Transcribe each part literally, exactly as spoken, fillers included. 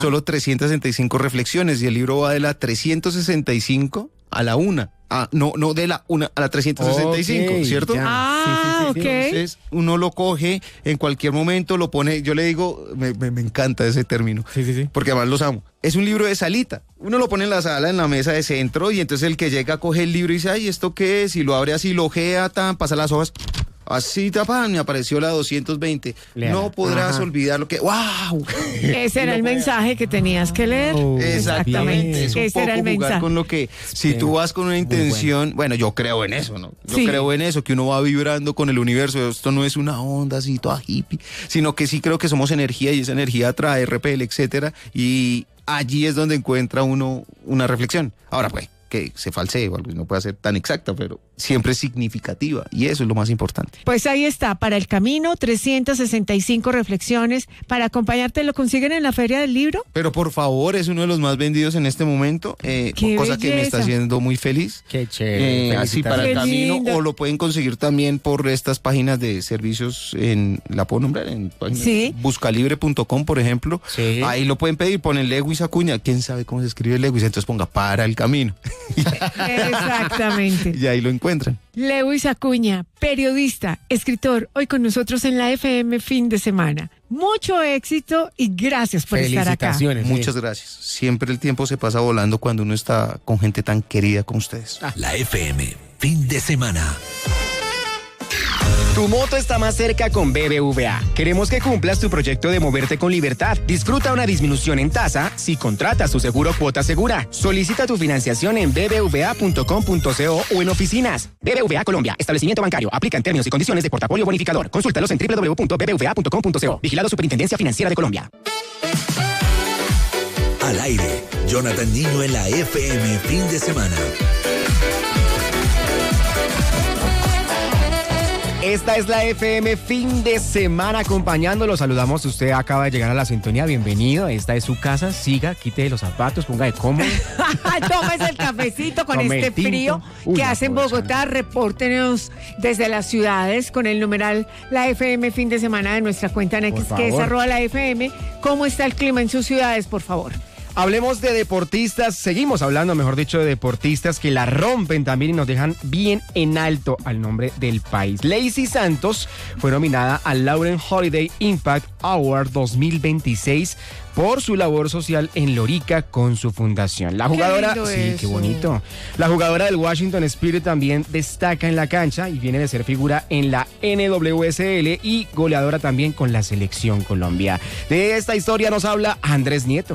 solo trescientas sesenta y cinco reflexiones y el libro va de la trescientos sesenta y cinco a la una. Ah, no, no de la una a la trescientos sesenta y cinco, okay, ¿cierto? Ya. Ah, sí, sí, sí, ok. Entonces uno lo coge en cualquier momento, lo pone, yo le digo, me, me, me encanta ese término, Sí, sí, sí. porque además los amo. Es un libro de salita. Uno lo pone en la sala, en la mesa de centro, y entonces el que llega coge el libro y dice, ay, ¿esto qué es? Y lo abre así, lo ojea, tan, pasa las hojas. Así, tapan, me apareció la doscientos veinte. Léala. No podrás Ajá. olvidar lo que... ¡Wow! Ese era el mensaje que tenías que leer. Oh, Exactamente, es un Ese poco era el jugar mensaje. con lo que, si tú vas con una intención, bueno. yo creo en eso, ¿no? Yo Sí. creo en eso, que uno va vibrando con el universo, esto no es una onda así toda hippie, sino que sí creo que somos energía y esa energía atrae, repele, etcétera, y allí es donde encuentra uno una reflexión. Ahora pues, que se falsee o algo, no puede ser tan exacta, pero siempre es significativa y eso es lo más importante. Pues ahí está, para el camino, trescientas sesenta y cinco reflexiones. Para acompañarte, ¿lo consiguen en la Feria del Libro? Pero por favor, es uno de los más vendidos en este momento, eh, ¡Qué cosa que me belleza! está haciendo muy feliz. Qué chévere. Eh, así para el Qué camino, lindo. o lo pueden conseguir también por estas páginas de servicios, en ¿la puedo nombrar? En páginas, Sí. buscalibre punto com, por ejemplo. Sí. Ahí lo pueden pedir, ponen Lewis Acuña, quién sabe cómo se escribe Lewis, entonces ponga para el camino. Exactamente. Y ahí lo encuentran. Lewis Acuña, periodista, escritor, hoy con nosotros en la F M Fin de Semana. Mucho éxito y gracias por estar acá. Felicitaciones. sí. Muchas gracias. Siempre el tiempo se pasa volando cuando uno está con gente tan querida como ustedes. La F M, fin de semana. Tu moto está más cerca con B B V A. Queremos que cumplas tu proyecto de moverte con libertad. Disfruta una disminución en tasa si contratas tu seguro Cuota Segura. Solicita tu financiación en b b v a punto com punto co o en oficinas. B B V A Colombia, establecimiento bancario. Aplica en términos y condiciones de portafolio bonificador. Consúltalos en w w w punto b b v a punto com punto co. Vigilado Superintendencia Financiera de Colombia. Al aire, Jonathan Niño en la F M, fin de semana. Esta es la F M Fin de Semana acompañándolo. Saludamos, usted acaba de llegar a la sintonía, bienvenido. Esta es su casa, siga, quite los zapatos, ponga de cómodo. Tómese el cafecito con Tome este tinto. frío Uy, que no hace en puedo, Bogotá. Repórtenos desde las ciudades con el numeral La F M Fin de Semana de nuestra cuenta en X, Por que es favor. arroba la F M. ¿Cómo está el clima en sus ciudades, por favor? Hablemos de deportistas, seguimos hablando, mejor dicho, de deportistas que la rompen también y nos dejan bien en alto al nombre del país. Lacey Santos fue nominada al Lauren Holiday Impact Award dos mil veintiséis por su labor social en Lorica con su fundación. La jugadora, lindo sí, eso. qué bonito. La jugadora del Washington Spirit también destaca en la cancha y viene de ser figura en la N W S L y goleadora también con la Selección Colombia. De esta historia nos habla Andrés Nieto.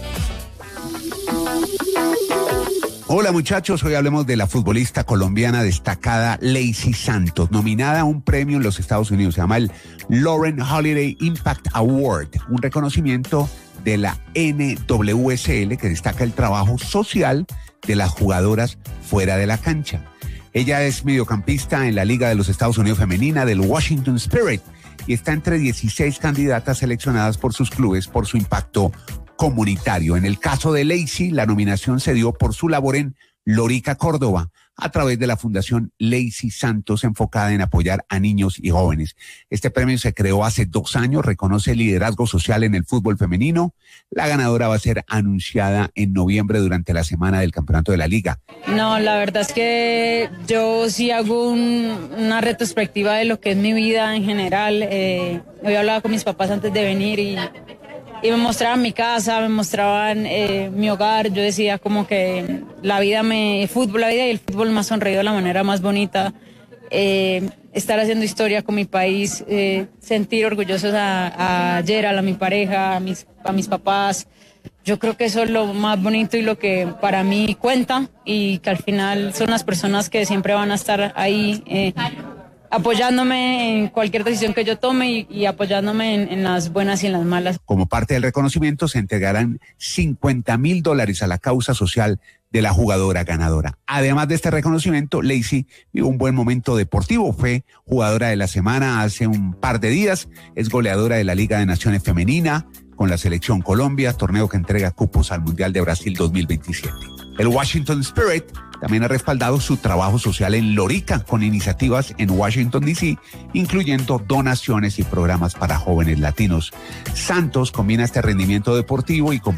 Hola muchachos, hoy hablemos de la futbolista colombiana destacada Lacey Santos, nominada a un premio en los Estados Unidos, se llama el Lauren Holiday Impact Award, un reconocimiento de la N W S L que destaca el trabajo social de las jugadoras fuera de la cancha. Ella es mediocampista en la Liga de los Estados Unidos Femenina del Washington Spirit y está entre dieciséis candidatas seleccionadas por sus clubes por su impacto comunitario. En el caso de Lacey, la nominación se dio por su labor en Lorica, Córdoba, a través de la Fundación Lacey Santos, enfocada en apoyar a niños y jóvenes. Este premio se creó hace dos años, reconoce el liderazgo social en el fútbol femenino. La ganadora va a ser anunciada en noviembre durante la semana del campeonato de la liga. No, la verdad es que yo sí hago un- una retrospectiva de lo que es mi vida en general. Eh, hoy hablaba con mis papás antes de venir y... Y me mostraban mi casa, me mostraban eh, mi hogar. Yo decía como que la vida me, el fútbol, la vida y el fútbol me ha sonreído de la manera más bonita. Eh, estar haciendo historia con mi país, eh, sentir orgullosos a, a Gerald, a mi pareja, a mis, a mis papás. Yo creo que eso es lo más bonito y lo que para mí cuenta y que al final son las personas que siempre van a estar ahí eh, apoyándome en cualquier decisión que yo tome y, y apoyándome en, en las buenas y en las malas. Como parte del reconocimiento se entregarán cincuenta mil dólares a la causa social de la jugadora ganadora. Además de este reconocimiento, Lacey vivió un buen momento deportivo. Fue jugadora de la semana hace un par de días. Es goleadora de la Liga de Naciones Femenina con la Selección Colombia, torneo que entrega cupos al Mundial de Brasil dos mil veintisiete. El Washington Spirit también ha respaldado su trabajo social en Lorica con iniciativas en Washington, D C, incluyendo donaciones y programas para jóvenes latinos. Santos combina este rendimiento deportivo y